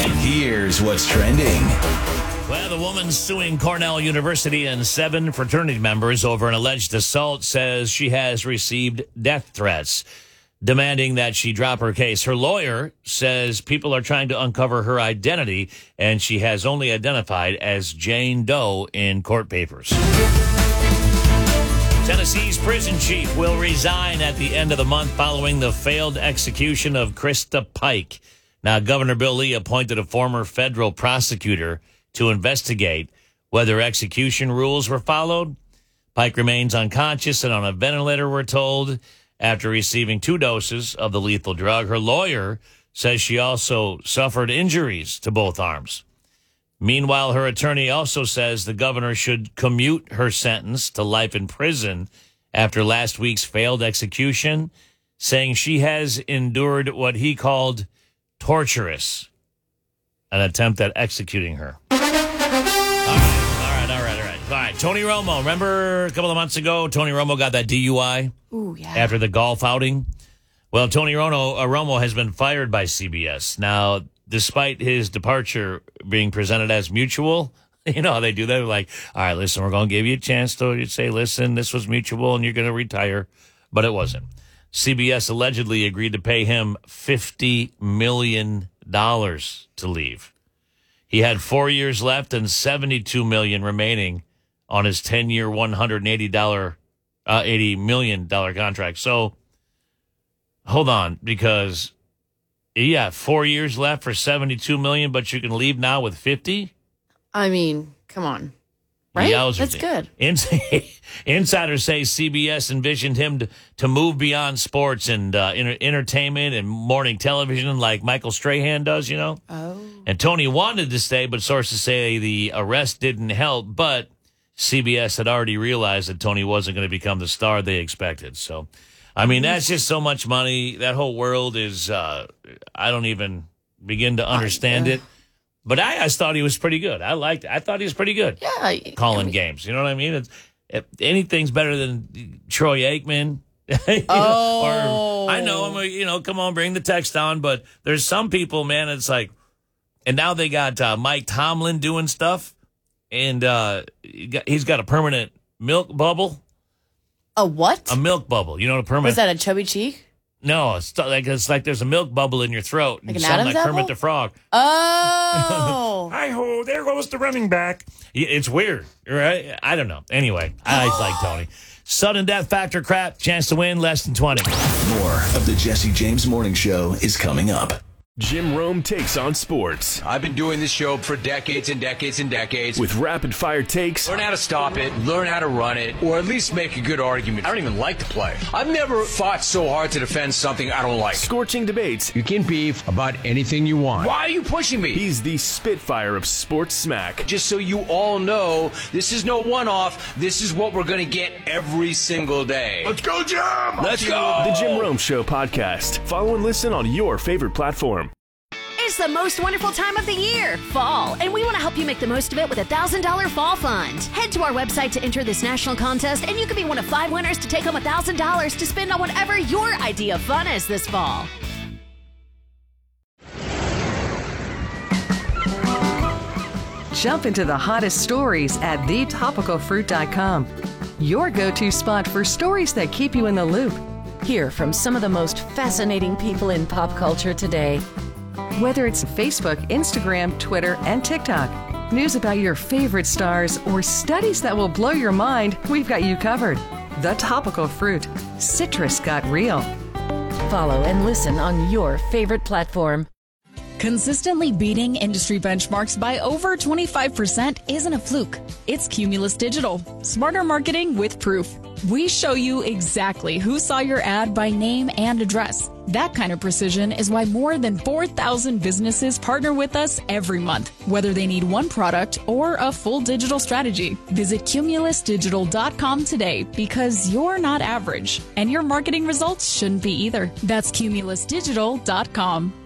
Here's what's trending. Well, the woman suing Cornell University and 7 fraternity members over an alleged assault says she has received death threats, demanding that she drop her case. Her lawyer says people are trying to uncover her identity, and she has only identified as Jane Doe in court papers. Tennessee's prison chief will resign at the end of the month following the failed execution of Krista Pike. Now, Governor Bill Lee appointed a former federal prosecutor to investigate whether execution rules were followed. Pike remains unconscious and on a ventilator, we're told, after receiving 2 doses of the lethal drug. Her lawyer says she also suffered injuries to both arms. Meanwhile, her attorney also says the governor should commute her sentence to life in prison after last week's failed execution, saying she has endured what he called torturous, an attempt at executing her. All right. Tony Romo. Remember a couple of months ago, Tony Romo got that DUI? Ooh, yeah. After the golf outing? Well, Tony Romo has been fired by CBS. Now, despite his departure being presented as mutual, you know how they do that? They're like, all right, listen, we're going to give you a chance to say, listen, this was mutual and you're going to retire. But it wasn't. CBS allegedly agreed to pay him $50 million to leave. He had 4 years left and $72 million remaining on his 10-year, $80 million contract. So hold on, because 4 years left for $72 million, but you can leave now with 50. I mean, come on. Right? That's good. Insiders say CBS envisioned him to move beyond sports and entertainment and morning television like Michael Strahan does, you know? Oh. And Tony wanted to stay, but sources say the arrest didn't help. But CBS had already realized that Tony wasn't going to become the star they expected. So, I mean, that's just so much money. That whole world is, I don't even begin to understand it. But I thought he was pretty good. I thought he was pretty good. Yeah. Calling games. You know what I mean? Anything's better than Troy Aikman. Or I know him, come on, bring the text on. But there's some people, man, it's like, and now they got Mike Tomlin doing stuff. And he's got a permanent milk bubble. A what? A milk bubble. You know what a permanent? Was that a chubby cheek? No, it's like there's a milk bubble in your throat. Like and an Adam's like apple? Kermit the Frog. Oh. Hi-ho, there goes the running back. It's weird, right? I don't know. Anyway, I like Tony. Sudden death factor crap, chance to win, less than 20. More of the Jesse James Morning Show is coming up. Jim Rome takes on sports. I've been doing this show for decades and decades and decades. With rapid-fire takes. Learn how to stop it, learn how to run it, or at least make a good argument. I don't even like to play. I've never fought so hard to defend something I don't like. Scorching debates. You can beef about anything you want. Why are you pushing me? He's the Spitfire of sports smack. Just so you all know, this is no one-off. This is what we're going to get every single day. Let's go, Jim! Let's go! The Jim Rome Show podcast. Follow and listen on your favorite platform. It's the most wonderful time of the year, fall, and we want to help you make the most of it with a $1,000 fall fund. Head to our website to enter this national contest, and you could be one of 5 winners to take home $1,000 to spend on whatever your idea of fun is this fall. Jump into the hottest stories at thetopicalfruit.com. Your go-to spot for stories that keep you in the loop. Hear from some of the most fascinating people in pop culture today. Whether it's Facebook, Instagram, Twitter, and TikTok, news about your favorite stars, or studies that will blow your mind, we've got you covered. The Topical Fruit. Citrus got real. Follow and listen on your favorite platform. Consistently beating industry benchmarks by over 25% isn't a fluke. It's Cumulus Digital. Smarter marketing with proof. We show you exactly who saw your ad by name and address. That kind of precision is why more than 4,000 businesses partner with us every month, whether they need one product or a full digital strategy. Visit cumulusdigital.com today because you're not average, and your marketing results shouldn't be either. That's cumulusdigital.com.